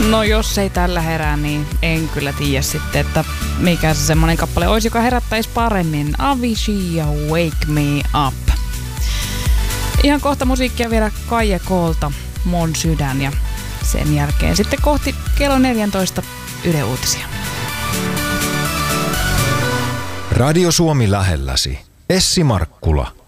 No jos ei tällä herää, niin en kyllä tiedä sitten, että mikä se semmonen kappale olisi, joka herättäisi paremmin. Avicii ja Wake Me Up. Ihan kohta musiikkia vielä Kaija Koolta, Mon sydän, ja sen jälkeen sitten kohti kello 14 Yle Uutisia. Radio Suomi lähelläsi. Essi Markkula.